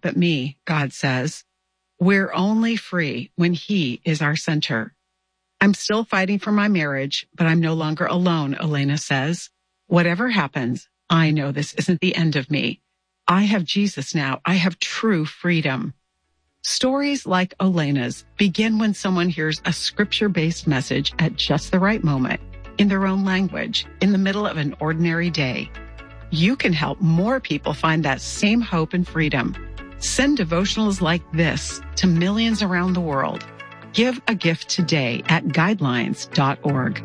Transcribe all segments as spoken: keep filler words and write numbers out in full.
but me, God says. We're only free when He is our center. I'm still fighting for my marriage, but I'm no longer alone, Elena says. Whatever happens, I know this isn't the end of me. I have Jesus now. I have true freedom. Stories like Elena's begin when someone hears a scripture-based message at just the right moment, in their own language, in the middle of an ordinary day. You can help more people find that same hope and freedom. Send devotionals like this to millions around the world. Give a gift today at guidelines dot org.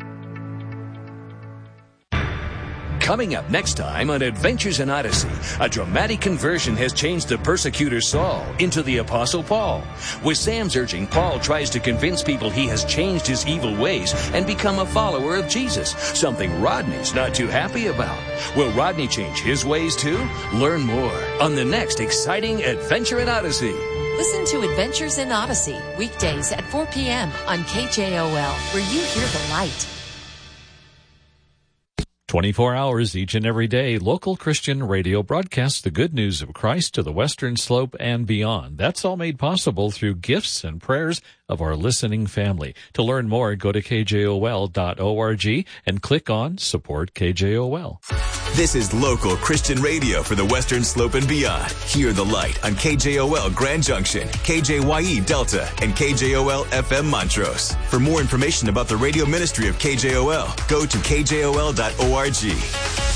Coming up next time on Adventures in Odyssey, a dramatic conversion has changed the persecutor Saul into the Apostle Paul. With Sam's urging, Paul tries to convince people he has changed his evil ways and become a follower of Jesus, something Rodney's not too happy about. Will Rodney change his ways too? Learn more on the next exciting Adventure in Odyssey. Listen to Adventures in Odyssey, weekdays at four p.m. on K J O L, where you hear the light. twenty-four hours each and every day, local Christian radio broadcasts the good news of Christ to the Western Slope and beyond. That's all made possible through gifts and prayers of our listening family. To learn more, go to K J O L dot org and click on Support K J O L. This is local Christian radio for the Western Slope and beyond. Hear the light on K J O L Grand Junction, K J Y E Delta, and K J O L F M Montrose. For more information about the radio ministry of K J O L, go to K J O L dot org.